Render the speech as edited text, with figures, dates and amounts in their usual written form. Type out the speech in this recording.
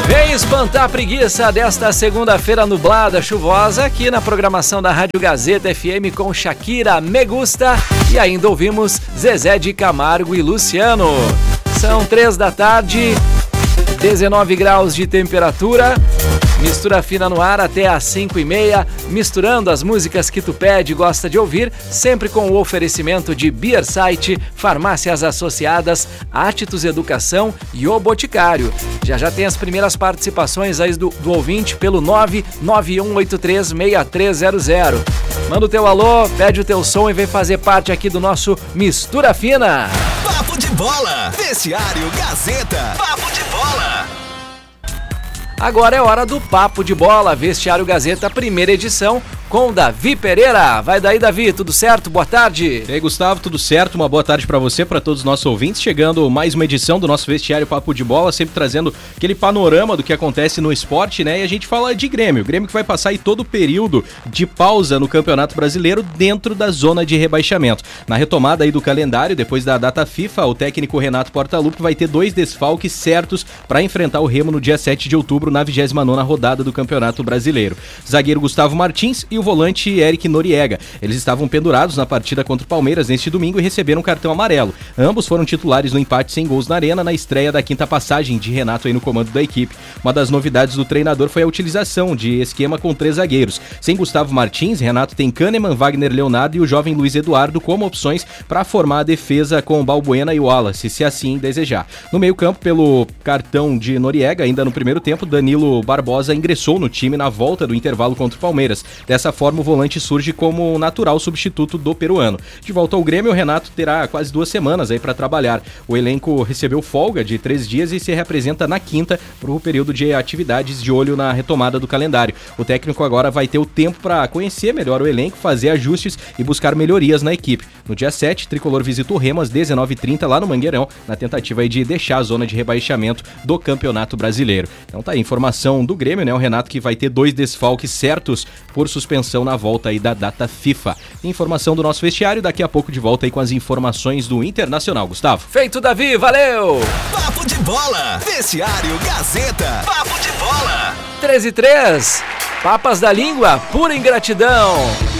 Vem espantar a preguiça desta segunda-feira nublada, chuvosa, aqui na programação da Rádio Gazeta FM com Shakira, Me Gusta, e ainda ouvimos Zezé de Camargo e Luciano. São 3 da tarde, 19 graus de temperatura, mistura fina no ar até às 5h30, misturando as músicas que tu pede e gosta de ouvir, sempre com o oferecimento de Beer Site, Farmácias Associadas, Attitus Educação e O Boticário. Já tem as primeiras participações aí do ouvinte pelo 991836300. Manda o teu alô, pede o teu som e vem fazer parte aqui do nosso Mistura Fina. Papo de Bola, Vestiário Gazeta, Papo de Bola. Agora é hora do Papo de Bola, Vestiário Gazeta, primeira edição, com Davi Pereira. Vai daí, Davi, tudo certo? Boa tarde. E aí, Gustavo, tudo certo? Uma boa tarde para você, para todos os nossos ouvintes. Chegando mais uma edição do nosso Vestiário Papo de Bola, sempre trazendo aquele panorama do que acontece no esporte, né? E a gente fala de Grêmio. O Grêmio que vai passar aí todo o período de pausa no Campeonato Brasileiro dentro da zona de rebaixamento. Na retomada aí do calendário, depois da data FIFA, o técnico Renato Portaluppi vai ter 2 desfalques certos para enfrentar o Remo no dia 7 de outubro, na 29ª rodada do Campeonato Brasileiro. Zagueiro Gustavo Martins e o volante Eric Noriega. Eles estavam pendurados na partida contra o Palmeiras neste domingo e receberam um cartão amarelo. Ambos foram titulares no empate sem gols na Arena na estreia da 5ª passagem de Renato aí no comando da equipe. Uma das novidades do treinador foi a utilização de esquema com 3 zagueiros. Sem Gustavo Martins, Renato tem Kahneman, Wagner Leonardo e o jovem Luiz Eduardo como opções para formar a defesa com Balbuena e Wallace, se assim desejar. No meio-campo, pelo cartão de Noriega, ainda no primeiro tempo, Danilo Barbosa ingressou no time na volta do intervalo contra o Palmeiras. Dessa forma, o volante surge como natural substituto do peruano. De volta ao Grêmio, o Renato terá quase 2 semanas aí para trabalhar. O elenco recebeu folga de 3 dias e se representa na quinta para o período de atividades de olho na retomada do calendário. O técnico agora vai ter o tempo para conhecer melhor o elenco, fazer ajustes e buscar melhorias na equipe. No dia 7, o Tricolor visita o Remo às 19h30 lá no Mangueirão, na tentativa aí de deixar a zona de rebaixamento do Campeonato Brasileiro. Então tá aí, informação do Grêmio, né? O Renato que vai ter 2 desfalques certos por suspensão na volta aí da data FIFA. Informação do nosso vestiário, daqui a pouco de volta aí com as informações do Internacional, Gustavo. Feito, Davi, valeu! Papo de Bola, Vestiário Gazeta, Papo de Bola. 13h03, Papas da Língua, pura ingratidão.